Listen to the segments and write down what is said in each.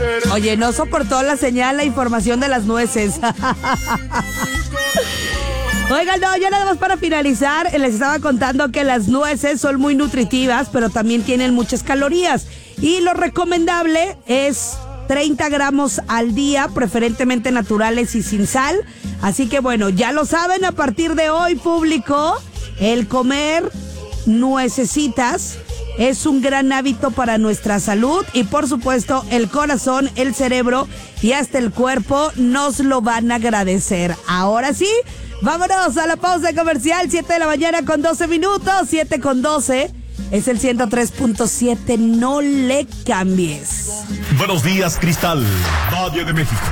Oye, no soportó la señal, la información de las nueces. Oigan, no, ya nada más para finalizar, les estaba contando que las nueces son muy nutritivas, pero también tienen muchas calorías. Y lo recomendable es 30 gramos al día, preferentemente naturales y sin sal. Así que bueno, ya lo saben, a partir de hoy, público, el comer nuecesitas es un gran hábito para nuestra salud y por supuesto el corazón, el cerebro y hasta el cuerpo nos lo van a agradecer. Ahora sí, vámonos a la pausa comercial, 7 de la mañana con 12 minutos, 7 con 12. Es el 103.7, no le cambies. Buenos días, Cristal, Valle de México.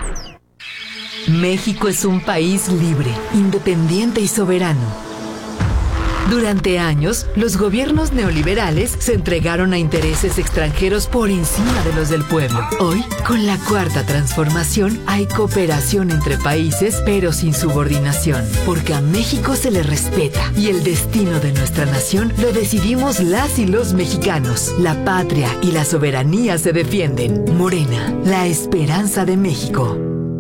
México es un país libre, independiente y soberano. Durante años, los gobiernos neoliberales se entregaron a intereses extranjeros por encima de los del pueblo. Hoy, con la Cuarta Transformación, hay cooperación entre países, pero sin subordinación, porque a México se le respeta y el destino de nuestra nación lo decidimos las y los mexicanos. La patria y la soberanía se defienden. Morena, la esperanza de México.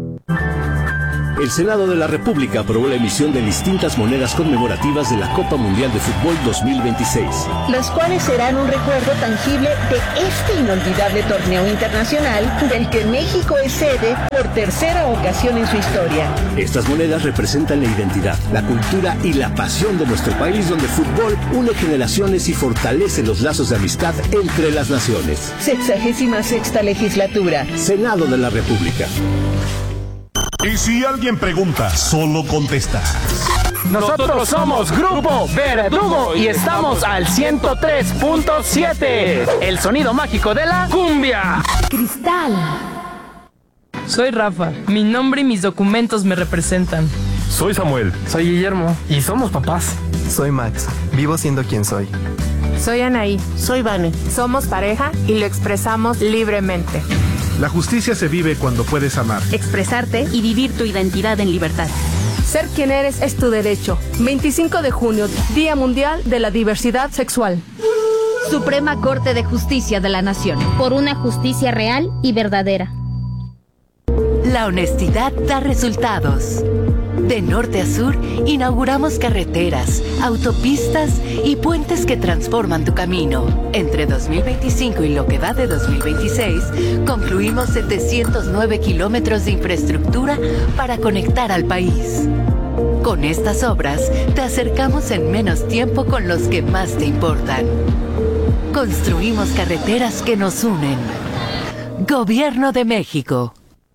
El Senado de la República aprobó la emisión de distintas monedas conmemorativas de la Copa Mundial de Fútbol 2026. Las cuales serán un recuerdo tangible de este inolvidable torneo internacional del que México es sede por tercera ocasión en su historia. Estas monedas representan la identidad, la cultura y la pasión de nuestro país, donde el fútbol une generaciones y fortalece los lazos de amistad entre las naciones. 66ª legislatura. Senado de la República. Y si alguien pregunta, solo contesta. Nosotros somos Grupo Verdugo y estamos al 103.7. El sonido mágico de la cumbia. Cristal. Soy Rafa. Mi nombre y mis documentos me representan. Soy Samuel. Soy Guillermo. Y somos papás. Soy Max. Vivo siendo quien soy. Soy Anaí. Soy Vane. Somos pareja y lo expresamos libremente. La justicia se vive cuando puedes amar, expresarte y vivir tu identidad en libertad. Ser quien eres es tu derecho. 25 de junio, Día Mundial de la Diversidad Sexual. Suprema Corte de Justicia de la Nación. Por una justicia real y verdadera. La honestidad da resultados. De norte a sur, inauguramos carreteras, autopistas y puentes que transforman tu camino. Entre 2025 y lo que va de 2026, concluimos 709 kilómetros de infraestructura para conectar al país. Con estas obras, te acercamos en menos tiempo con los que más te importan. Construimos carreteras que nos unen. Gobierno de México.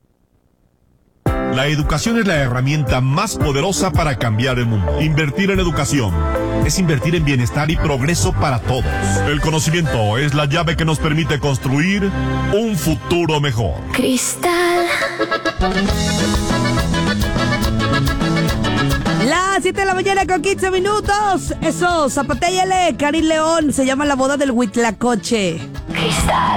La educación es la herramienta más poderosa para cambiar el mundo. Invertir en educación es invertir en bienestar y progreso para todos. El conocimiento es la llave que nos permite construir un futuro mejor. Cristal. Las 7 de la mañana con 15 minutos. Eso, zapatéllale, Karin León. Se llama La Boda del Huitlacoche. Cristal.